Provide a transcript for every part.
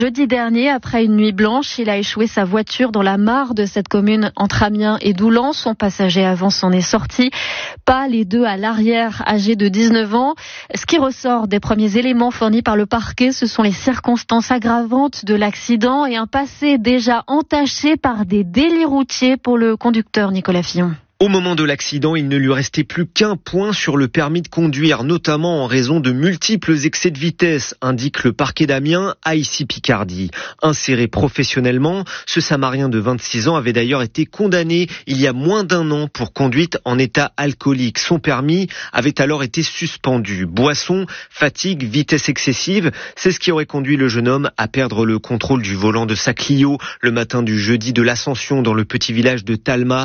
Jeudi dernier, après une nuit blanche, il a échoué sa voiture dans la mare de cette commune entre Amiens et Doullens. Son passager avant s'en est sorti. Pas les deux à l'arrière, âgés de 19 ans. Ce qui ressort des premiers éléments fournis par le parquet, ce sont les circonstances aggravantes de l'accident et un passé déjà entaché par des délits routiers pour le conducteur Nicolas Fillon. Au moment de l'accident, il ne lui restait plus qu'un point sur le permis de conduire, notamment en raison de multiples excès de vitesse, indique le parquet d'Amiens à ici Picardie. Inséré professionnellement, ce Samarien de 26 ans avait d'ailleurs été condamné il y a moins d'un an pour conduite en état alcoolique. Son permis avait alors été suspendu. Boisson, fatigue, vitesse excessive, c'est ce qui aurait conduit le jeune homme à perdre le contrôle du volant de sa Clio le matin du jeudi de l'Ascension dans le petit village de Talma.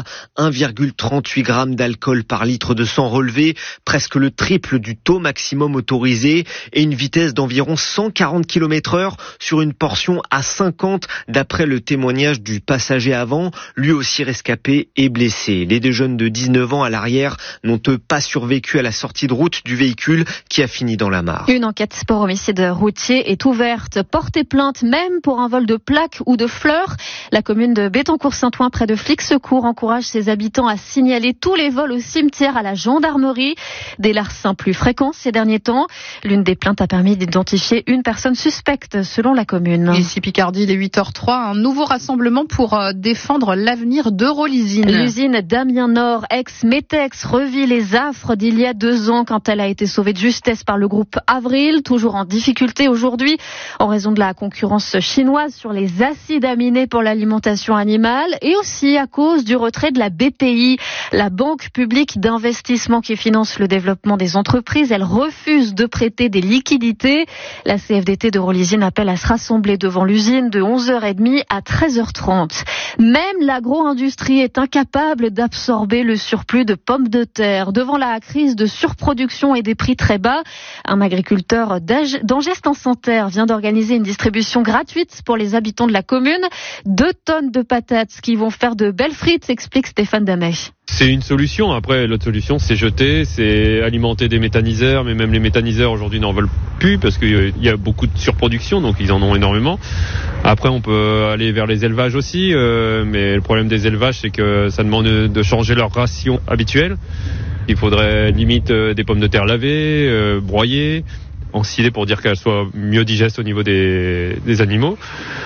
1,38 grammes d'alcool par litre de sang relevé, presque le triple du taux maximum autorisé et une vitesse d'environ 140 km/h sur une portion à 50 d'après le témoignage du passager avant, lui aussi rescapé et blessé. Les deux jeunes de 19 ans à l'arrière n'ont eux pas survécu à la sortie de route du véhicule qui a fini dans la mare. Une enquête sport homicide routier est ouverte. Porter plainte même pour un vol de plaques ou de fleurs. La commune de Béthencourt-Saint-Ouen près de Flic Secours encourage ses habitants à signaler tous les vols au cimetière à la gendarmerie. Des larcins plus fréquents ces derniers temps. L'une des plaintes a permis d'identifier une personne suspecte selon la commune. Ici Picardie, il est 8h03, un nouveau rassemblement pour défendre l'avenir d'Eurolysine. L'usine d'Amiens Nord, ex-Metex, revit les affres d'il y a 2 ans quand elle a été sauvée de justesse par le groupe Avril, toujours en difficulté aujourd'hui en raison de la concurrence chinoise sur les acides aminés pour l'alimentation animale et aussi à cause du retrait de la BPI. La Banque publique d'investissement qui finance le développement des entreprises, elle refuse de prêter des liquidités. La CFDT d'Eurolysine appelle à se rassembler devant l'usine de 11h30 à 13h30. Même l'agro-industrie est incapable d'absorber le surplus de pommes de terre. Devant la crise de surproduction et des prix très bas, un agriculteur d'Angest-en-Santerre vient d'organiser une distribution gratuite pour les habitants de la commune. 2 tonnes de patates qui vont faire de belles frites, explique Stéphane Damet. C'est une solution. Après, l'autre solution, c'est jeter, c'est alimenter des méthaniseurs, mais même les méthaniseurs aujourd'hui n'en veulent plus parce qu'il y a beaucoup de surproduction, donc ils en ont énormément. Après, on peut aller vers les élevages aussi, mais le problème des élevages, c'est que ça demande de changer leur ration habituelle. Il faudrait limite des pommes de terre lavées, broyées, ensilées pour dire qu'elles soient mieux digestes au niveau des animaux.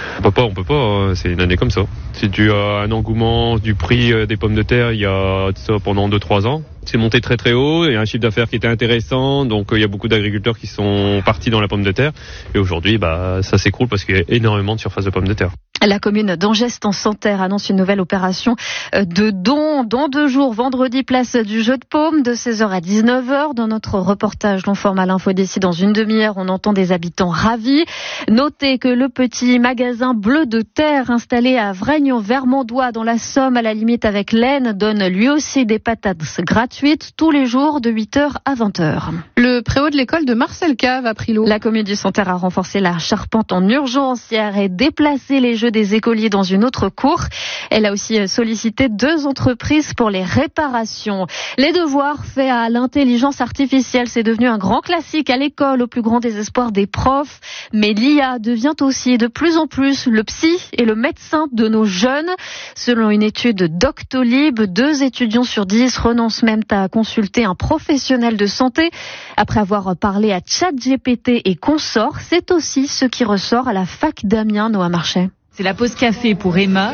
On peut pas, c'est une année comme ça. C'est dû à un engouement du prix des pommes de terre il y a ça pendant 2-3 ans. C'est monté très très haut, il y a un chiffre d'affaires qui était intéressant, donc il y a beaucoup d'agriculteurs qui sont partis dans la pomme de terre. Et aujourd'hui, ça s'écroule parce qu'il y a énormément de surface de pommes de terre. La commune d'Angest-en-Santerre annonce une nouvelle opération de dons dans 2 jours. Vendredi, place du jeu de paume de 16h à 19h. Dans notre reportage long format l'info d'ici dans une demi-heure, on entend des habitants ravis. Notez que le petit magasin Bleu de Terre installé à Vrègnes-Vermandois dans la Somme à la limite avec l'Aisne donne lui aussi des patates gratuites tous les jours de 8h à 20h. Le préau de l'école de Marcel Cave a pris l'eau. La commune du Santerre a renforcé la charpente en urgence hier et déplacé les jeux des écoliers dans une autre cour. Elle a aussi sollicité 2 entreprises pour les réparations. Les devoirs faits à l'intelligence artificielle, c'est devenu un grand classique à l'école au plus grand désespoir des profs. Mais l'IA devient aussi de plus en plus le psy et le médecin de nos jeunes. Selon une étude Doctolib, 2 étudiants sur 10 renoncent même à consulter un professionnel de santé. Après avoir parlé à ChatGPT et consorts, c'est aussi ce qui ressort à la fac d'Amiens, Noah Marchais. C'est la pause café pour Emma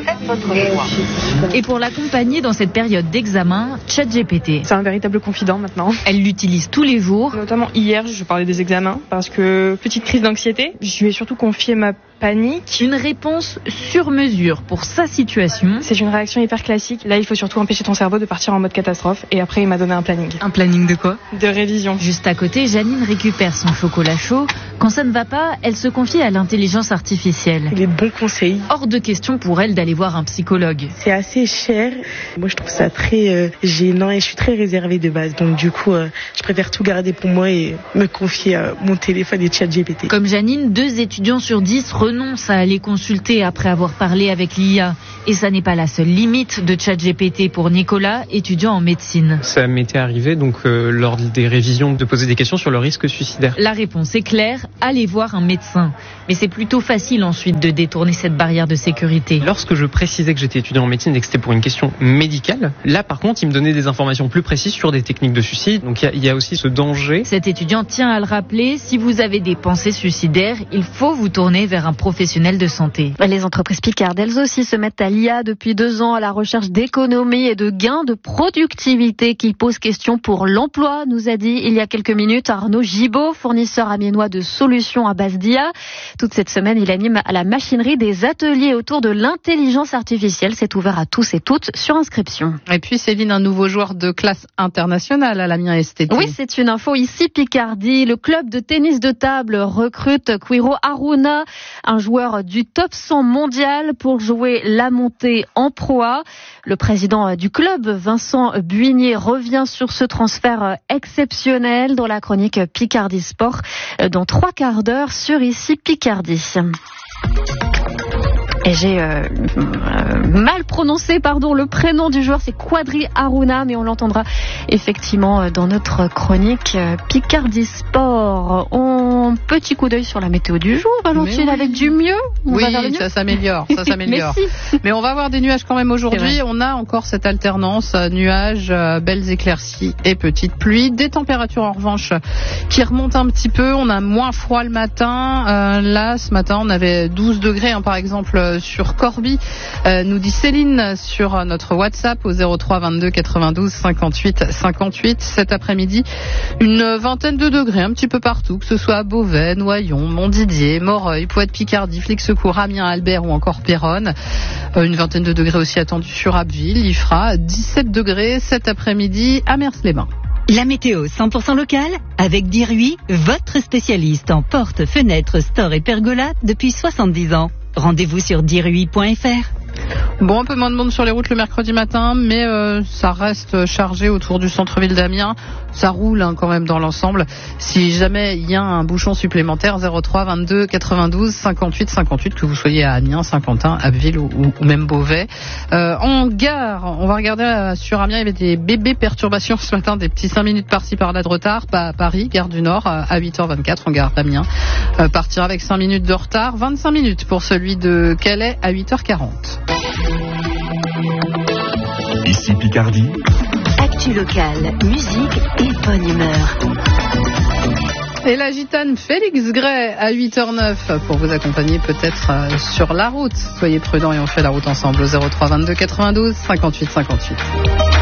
et pour l'accompagner dans cette période d'examen, ChatGPT. C'est un véritable confident maintenant. Elle l'utilise tous les jours. Notamment hier, je parlais des examens parce que petite crise d'anxiété. Je lui ai surtout confié ma panique. Une réponse sur mesure pour sa situation. C'est une réaction hyper classique. Là, il faut surtout empêcher ton cerveau de partir en mode catastrophe. Et après, il m'a donné un planning. Un planning de quoi ? De révision. Juste à côté, Janine récupère son chocolat chaud. Quand ça ne va pas, elle se confie à l'intelligence artificielle. Les bons conseils Oui. Hors de question pour elle d'aller voir un psychologue. C'est assez cher. Moi, je trouve ça très gênant et je suis très réservée de base. Donc, du coup, je préfère tout garder pour moi et me confier à mon téléphone et ChatGPT. Comme Janine, 2 étudiants sur 10 renoncent à aller consulter après avoir parlé avec l'IA. Et ça n'est pas la seule limite de ChatGPT pour Nicolas, étudiant en médecine. Ça m'était arrivé donc lors des révisions de poser des questions sur le risque suicidaire. La réponse est claire, allez voir un médecin. Mais c'est plutôt facile ensuite de détourner cette barrière de sécurité. Lorsque je précisais que j'étais étudiant en médecine et que c'était pour une question médicale, là par contre il me donnait des informations plus précises sur des techniques de suicide. Donc il y a aussi ce danger. Cet étudiant tient à le rappeler, si vous avez des pensées suicidaires, il faut vous tourner vers un professionnel de santé. Les entreprises picardes, elles aussi, se mettent à l'IA depuis 2 ans à la recherche d'économies et de gains de productivité qui posent question pour l'emploi, nous a dit il y a quelques minutes Arnaud Gibaud, fournisseur amiénois de solutions à base d'IA. Toute cette semaine, il anime à la machinerie des ateliers autour de l'intelligence artificielle. C'est ouvert à tous et toutes sur inscription. Et puis Céline, un nouveau joueur de classe internationale à l'Amiens STT. Oui, c'est une info ici Picardie. Le club de tennis de table recrute Quiro Aruna, un joueur du top 100 mondial pour jouer la montée en Pro A. Le président du club, Vincent Buigné, revient sur ce transfert exceptionnel dans la chronique Picardie Sport dans 3 quarts d'heure sur ici Picardie. Et j'ai mal prononcé, le prénom du joueur, c'est Quadri Aruna, mais on l'entendra effectivement dans notre chronique Picardie Sport. Petit coup d'œil sur la météo du jour, Valentine, avec du mieux. Oui, ça s'améliore, Mais on va avoir des nuages quand même aujourd'hui. On a encore cette alternance, nuages, belles éclaircies et petites pluies. Des températures en revanche qui remontent un petit peu. On a moins froid le matin. Là, ce matin, on avait 12 degrés, par exemple, sur Corbie, nous dit Céline sur notre WhatsApp au 03 22 92 58 58. Cet après-midi, une vingtaine de degrés un petit peu partout, que ce soit à Beauvais, Noyon, Montdidier, Moreuil, Poix-de-Picardie, Flix-Secours, Amiens, Albert ou encore Péronne. Une vingtaine de degrés aussi attendus sur Abbeville. Il fera 17 degrés cet après-midi à Mers-les-Bains. La météo 100% locale avec Dirui, votre spécialiste en portes, fenêtres, stores et pergolas depuis 70 ans. Rendez-vous sur dirui.fr. Bon, un peu moins de monde sur les routes le mercredi matin, mais ça reste chargé autour du centre-ville d'Amiens. Ça roule quand même dans l'ensemble. Si jamais il y a un bouchon supplémentaire, 03 22 92 58 58, que vous soyez à Amiens, Saint-Quentin, Abbeville ou même Beauvais. En gare, on va regarder sur Amiens, il y avait des bébés perturbations ce matin, des petits 5 minutes par-ci par-là de retard. Pas à Paris, gare du Nord, à 8h24, en gare d'Amiens. Partira avec 5 minutes de retard, 25 minutes pour celui de Calais à 8h40. Ici Picardie. Actu locale, musique et bonne humeur. Et la gitane Félix Gray à 8h09 pour vous accompagner peut-être sur la route. Soyez prudents et on fait la route ensemble au 03 22 92 58 58.